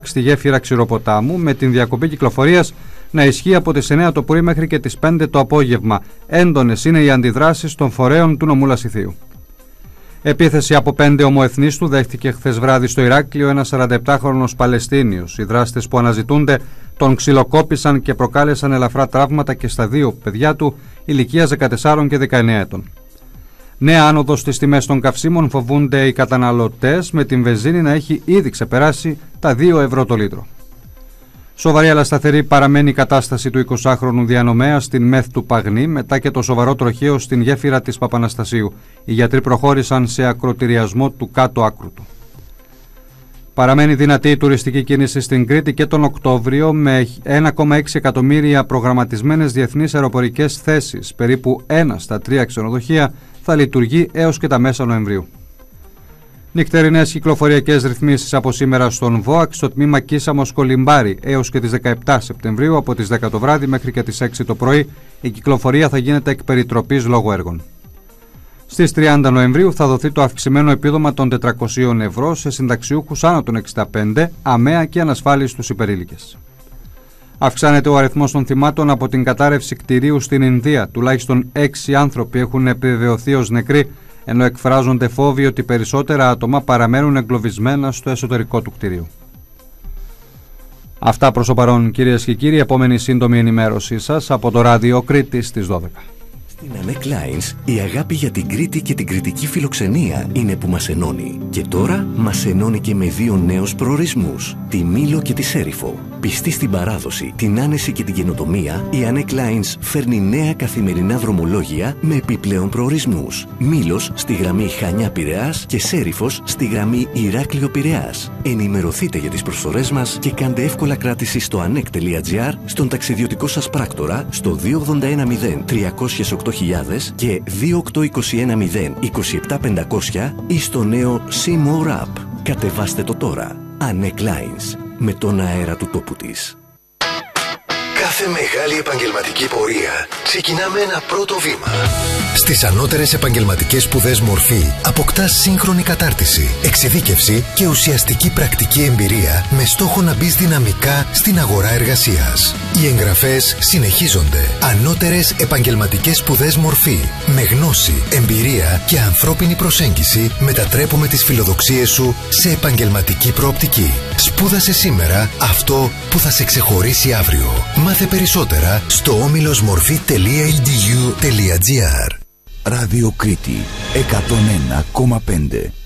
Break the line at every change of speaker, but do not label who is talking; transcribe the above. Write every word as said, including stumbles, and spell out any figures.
στη γέφυρα Ξηροποτάμου, με την διακοπή κυκλοφορίας να ισχύει από τις εννιά το πρωί μέχρι και τις πέντε το απόγευμα. Έντονες είναι οι αντιδράσεις των φορέων του νομού Λασιθίου. Επίθεση από πέντε ομοεθνείς του δέχτηκε χθες βράδυ στο Ηράκλειο ένας σαρανταεπτάχρονος Παλαιστίνιος. Οι δράστες που αναζητούνται τον ξυλοκόπησαν και προκάλεσαν ελαφρά τραύματα και στα δύο παιδιά του ηλικίας δεκατεσσάρων και δεκαεννέα ετών. Νέα άνοδο στις τιμές των καυσίμων φοβούνται οι καταναλωτές, με την βενζίνη να έχει ήδη ξεπεράσει τα δύο ευρώ το λίτρο. Σοβαρή αλλά σταθερή παραμένει η κατάσταση του εικοσάχρονου διανομέα στην ΜΕΘ του Παγνή μετά και το σοβαρό τροχαίο στην γέφυρα της Παπαναστασίου. Οι γιατροί προχώρησαν σε ακροτηριασμό του κάτω άκρου του. Παραμένει δυνατή η τουριστική κίνηση στην Κρήτη και τον Οκτώβριο, με ένα κόμμα έξι εκατομμύρια προγραμματισμένες διεθνείς αεροπορικές θέσεις. Περίπου ένα στα τρία ξενοδοχεία θα λειτουργεί έως και τα μέσα Νοεμβρίου. Νυχτερινές κυκλοφοριακές ρυθμίσεις από σήμερα στον ΒΟΑΚ στο τμήμα Κίσαμος Κολυμπάρι έως και τις δεκαεπτά Σεπτεμβρίου από τις δέκα το βράδυ μέχρι και τις έξι το πρωί. Η κυκλοφορία θα γίνεται εκ περιτροπής λόγω έργων. Στις τριάντα Νοεμβρίου θα δοθεί το αυξημένο επίδομα των τετρακοσίων ευρώ σε συνταξιούχους άνω των εξήντα πέντε, αμαία και ανασφάλιστους υπερήλικες. Αυξάνεται ο αριθμός των θυμάτων από την κατάρρευση κτηρίου στην Ινδία. Τουλάχιστον έξι άνθρωποι έχουν επιβεβαιωθεί ως νεκροί, ενώ εκφράζονται φόβοι ότι περισσότερα άτομα παραμένουν εγκλωβισμένα στο εσωτερικό του κτηρίου. Αυτά προς το παρόν, κυρίες και κύριοι. Επόμενη σύντομη ενημέρωσή σας από το ράδιο Κρήτης στις δώδεκα.
Στην Ανέκ Lines, η αγάπη για την Κρήτη και την κρητική φιλοξενία είναι που μας ενώνει. Και τώρα μας ενώνει και με δύο νέους προορισμούς, τη Μήλο και τη Σέριφο. Πιστή στην παράδοση, την άνεση και την καινοτομία, η Ανέκ Lines φέρνει νέα καθημερινά δρομολόγια με επιπλέον προορισμούς. Μήλος στη γραμμή Χανιά-Πειραιάς και Σέριφος στη γραμμή Ηράκλειο-Πειραιάς. Ενημερωθείτε για τις προσφορές μας και κάντε εύκολα κράτηση στο ανεκ τελεία τζι άρ, στον ταξιδιωτικό σας πράκτορα, στο δύο ογδόντα ένα μηδέν τριακόσια οκτώ χιλιάδες και δύο οκτώ είκοσι ένα μηδέν είκοσι επτά πεντακόσια ή στο νέο C-More App. Κατεβάστε το τώρα. Ανέκ Lines, με τον αέρα του τόπου της.
Κάθε μεγάλη επαγγελματική πορεία ξεκινά με ένα πρώτο βήμα.
Στις ανώτερες επαγγελματικές σπουδές Μορφή αποκτάς σύγχρονη κατάρτιση, εξειδίκευση και ουσιαστική πρακτική εμπειρία με στόχο να μπεις δυναμικά στην αγορά εργασίας. Οι εγγραφές συνεχίζονται. Ανώτερες επαγγελματικές σπουδές Μορφή. Με γνώση, εμπειρία και ανθρώπινη προσέγγιση μετατρέπουμε τις φιλοδοξίες σου σε επαγγελματική προοπτική. Σπούδασε σήμερα αυτό που θα σε ξεχωρίσει αύριο. Μάθε περισσότερα στο όμιλος-μορφή τελεία ι ντι γιου τελεία τζι άρ.
Ράδιο Κρήτη εκατόν ένα κόμμα πέντε.